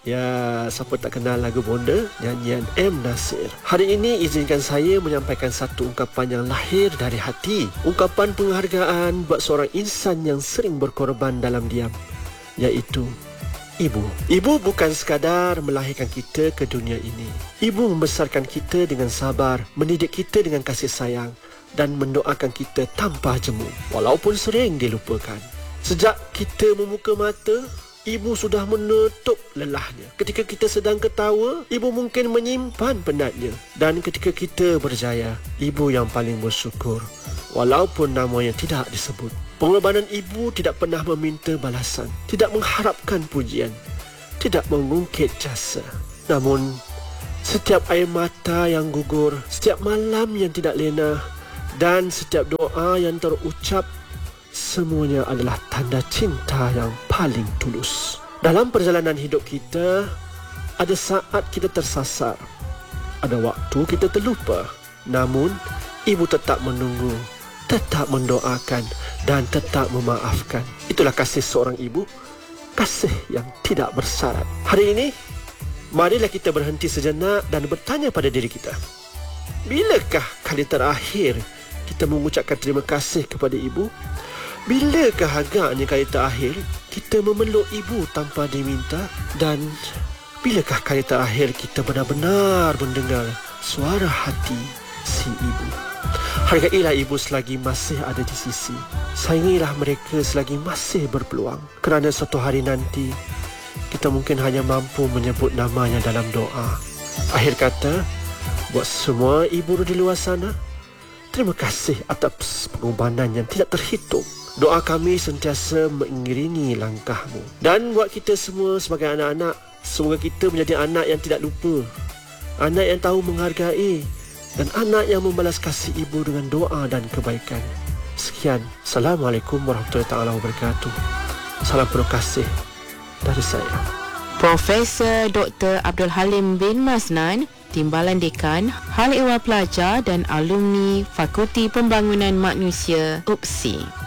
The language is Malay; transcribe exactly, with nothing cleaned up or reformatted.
Ya, siapa tak kenal lagu Bonda, nyanyian M. Nasir. Hari ini izinkan saya menyampaikan satu ungkapan yang lahir dari hati. Ungkapan penghargaan buat seorang insan yang sering berkorban dalam diam, iaitu Ibu. Ibu bukan sekadar melahirkan kita ke dunia ini. Ibu membesarkan kita dengan sabar, mendidik kita dengan kasih sayang dan mendoakan kita tanpa jemu, walaupun sering dilupakan. Sejak kita membuka mata, Ibu sudah menutup lelahnya. Ketika kita sedang ketawa, Ibu mungkin menyimpan penatnya. Dan ketika kita berjaya, Ibu yang paling bersyukur, walaupun namanya tidak disebut. Pengorbanan Ibu tidak pernah meminta balasan, tidak mengharapkan pujian, tidak mengungkit jasa. Namun, setiap air mata yang gugur, setiap malam yang tidak lena, dan setiap doa yang terucap, semuanya adalah tanda cinta yang paling tulus. Dalam perjalanan hidup kita, ada saat kita tersasar, ada waktu kita terlupa. Namun, Ibu tetap menunggu, tetap mendoakan dan tetap memaafkan. Itulah kasih seorang ibu, kasih yang tidak bersyarat. Hari ini, marilah kita berhenti sejenak dan bertanya pada diri kita, bilakah kali terakhir kita mengucapkan terima kasih kepada ibu? Bilakah agaknya kali terakhir kita memeluk ibu tanpa diminta? Dan bilakah kali terakhir kita benar-benar mendengar suara hati si ibu? Hargailah ibu selagi masih ada di sisi. Sayangilah mereka selagi masih berpeluang. Kerana suatu hari nanti, kita mungkin hanya mampu menyebut namanya dalam doa. Akhir kata, buat semua ibu di luar sana, terima kasih atas pengorbanan yang tidak terhitung. Doa kami sentiasa mengiringi langkahmu. Dan buat kita semua sebagai anak-anak, semoga kita menjadi anak yang tidak lupa, anak yang tahu menghargai, dan anak yang membalas kasih ibu dengan doa dan kebaikan. Sekian. Assalamualaikum warahmatullahi wabarakatuh. Salam penuh kasih dari saya, Profesor Doktor Abdul Halim bin Masnan, Timbalan Dekan Hal Ehwal Pelajar dan Alumni Fakulti Pembangunan Manusia U P S I.